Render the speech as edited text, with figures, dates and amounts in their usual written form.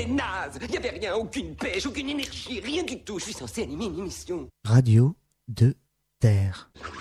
c'était naze. Y avait rien, aucune pêche, aucune énergie, rien du tout. Je suis censé animer une émission. Radio de Terre.